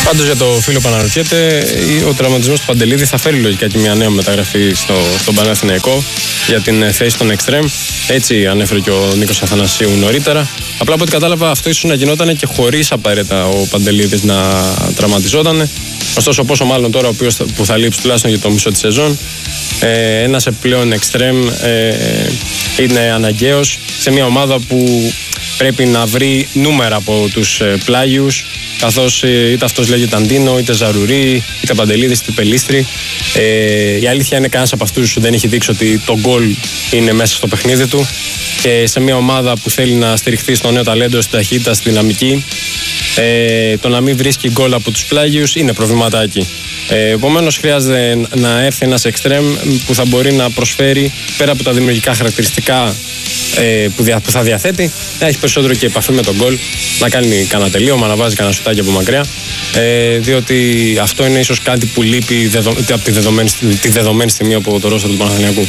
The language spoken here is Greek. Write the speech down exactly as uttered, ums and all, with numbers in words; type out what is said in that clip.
Πάντως για το φίλο που αναρωτιέται, ο τραυματισμός του Παντελίδη θα φέρει λογικά και μια νέα μεταγραφή στο, στον Παναθηναϊκό για την θέση των εξτρέμ. Έτσι ανέφερε και ο Νίκος Αθανασίου νωρίτερα. Απλά από ό,τι κατάλαβα, αυτό ίσως να γινόταν και χωρίς απαραίτητα ο Παντελίδης να τραυματιζόταν. Ωστόσο, πόσο μάλλον τώρα ο οποίος που θα λείψει τουλάχιστον για το μισό της σεζόν, ε, ένας επιπλέον εξτρέμ ε, είναι αναγκαίος σε μια ομάδα που πρέπει να βρει νούμερα από τους ε, πλάγιους, καθώς ε, είτε αυτός λέγεται Αντίνο, είτε Ζαρουρί, είτε Παντελίδης, είτε Πελίστρη. Ε, η αλήθεια είναι κανένας από αυτούς δεν έχει δείξει ότι το γκολ είναι μέσα στο παιχνίδι του, και σε μια ομάδα που θέλει να στηριχθεί στο νέο ταλέντο, στην ταχύτητα, στη δυναμική, ε, το να μην βρίσκει γκολ από τους πλάγιους είναι προβληματάκι. Ε, επομένως χρειάζεται να έρθει ένας εξτρέμ που θα μπορεί να προσφέρει πέρα από τα δημιουργικά χαρακτηριστικά ε, που, δια, που θα διαθέτει, να έχει περισσότερο και επαφή με τον γκολ, να κάνει κανένα τελείωμα, να βάζει κανένα σουτάκι από μακριά, ε, διότι αυτό είναι ίσως κάτι που λείπει δεδο, από τη δεδομένη, τη δεδομένη στιγμή από το ρόστερ του Παναθηναϊκού.